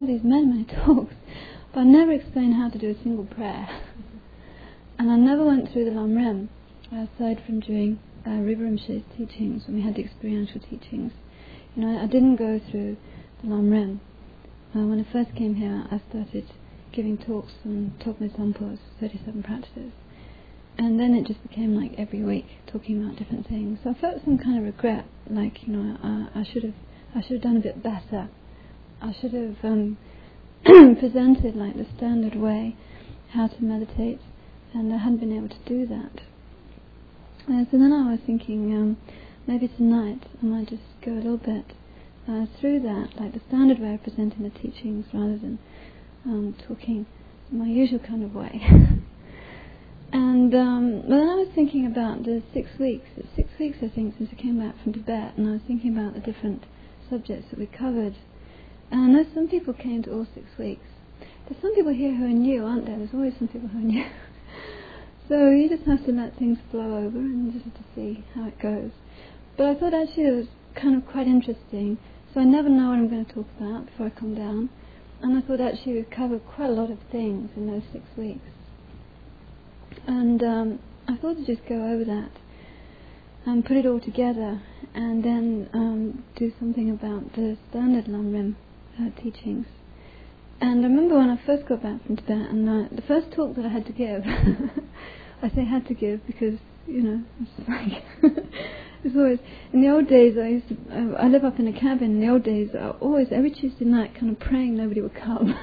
these many talks, but I never explained how to do a single prayer. And I never went through the Lam Rim, aside from during Rinpoche's teachings, when we had the experiential teachings. I didn't go through the Lam Rim. When I first came here, I started giving talks on Tokme Sampo's 37 practices. And then it just became like every week, talking about different things. So I felt some kind of regret, like, I should have done a bit better. I should have presented like the standard way how to meditate, and I hadn't been able to do that. So then I was thinking, maybe tonight I might just go a little bit through that, like the standard way of presenting the teachings, rather than talking my usual kind of way. And but then I was thinking about the 6 weeks. It's 6 weeks, I think, since I came back from Tibet, and I was thinking about the different subjects that we covered. And I know some people came to all 6 weeks. There's some people here who are new, aren't there? There's always some people who are new. So you just have to let things flow over and just have to see how it goes. But I thought actually it was kind of quite interesting. So I never know what I'm going to talk about before I come down. And I thought actually we've covered quite a lot of things in those 6 weeks. And I thought to just go over that and put it all together, and then do something about the standard Lam Rim teachings. And I remember when I first got back from Tibet, and the first talk that I had to give, I say had to give because, it's like, it's always, in the old days I live up in a cabin. In the old days I always, every Tuesday night, kind of praying nobody would come.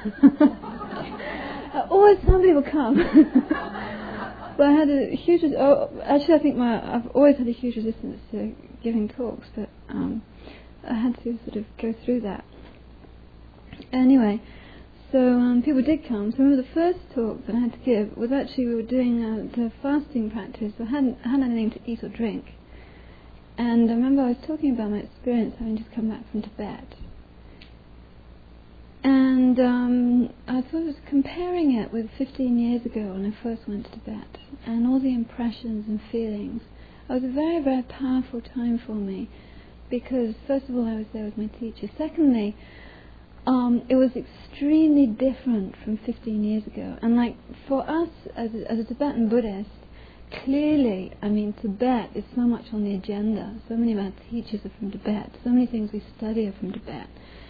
Always somebody would come. But I had a huge, actually I think I've always had a huge resistance to giving talks, but I had to sort of go through that. Anyway, so people did come. So I remember the first talk that I had to give was actually, we were doing the fasting practice. So I hadn't anything to eat or drink. And I remember I was talking about my experience having just come back from Tibet. And I sort of was comparing it with 15 years ago when I first went to Tibet, and all the impressions and feelings. It was a very, very powerful time for me, because first of all I was there with my teacher. Secondly, it was extremely different from 15 years ago. And like for us as a Tibetan Buddhist, clearly, Tibet is so much on the agenda. So many of our teachers are from Tibet. So many things we study are from Tibet.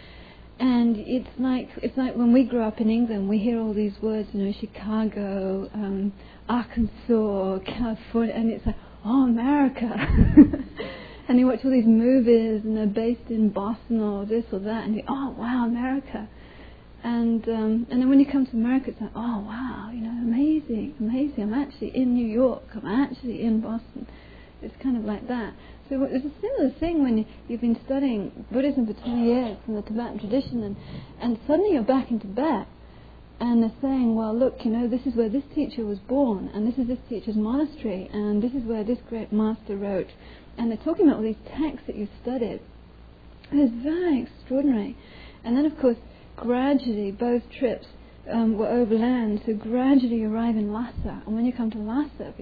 And it's like when we grew up in England, we hear all these words, Chicago, Arkansas, California, and it's like, oh, America. And you watch all these movies, and they're based in Boston or this or that, and you, oh, wow, America. And then when you come to America, it's like, oh, wow, amazing. I'm actually in New York. I'm actually in Boston. It's kind of like that. So it's a similar thing when you've been studying Buddhism for 20 years from the Tibetan tradition, and suddenly you're back in Tibet, and they're saying, well, look, this is where this teacher was born, and this is this teacher's monastery, and this is where this great master wrote. And they're talking about all these texts that you studied. It's very extraordinary. And then, of course, gradually both trips were overland, so gradually you arrive in Lhasa. And when you come to Lhasa,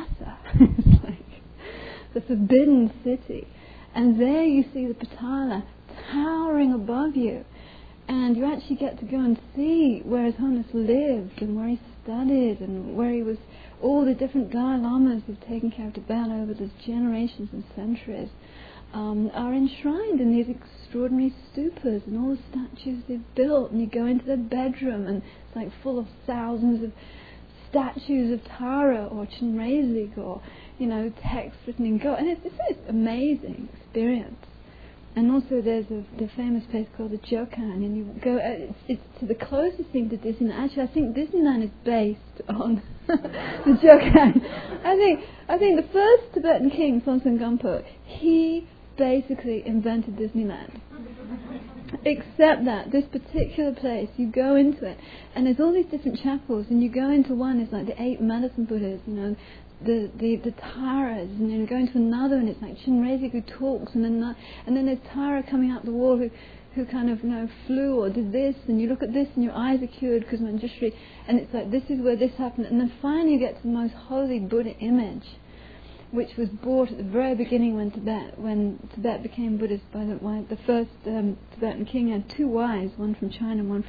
it's like the forbidden city. And there you see the Patala towering above you. And you actually get to go and see where His Holiness lived, and where he studied, and where he was. All the different Dalai Lamas who've taken care of Tibet over the generations and centuries are enshrined in these extraordinary stupas and all the statues they've built. And you go into their bedroom, and it's like full of thousands of statues of Tara or Chenrezig or text written in gold. And it's an amazing experience. And also there's the famous place called the Jokan, and you go, it's to the closest thing to Disneyland. Actually, I think Disneyland is based on the Jokan. I think the first Tibetan king, Sonsun Gampo, he basically invented Disneyland. Except that this particular place, you go into it, and there's all these different chapels, and you go into one, it's like the 8 medicine Buddhas, the Taras, and then you go into another, and it's like Chenrezig who talks, and then there's Tara coming out the wall who kind of flew or did this, and you look at this and your eyes are cured because Manjushri, and it's like this is where this happened, and then finally you get to the most holy Buddha image, which was brought at the very beginning when Tibet became Buddhist by the first Tibetan king had 2 wives, one from China and one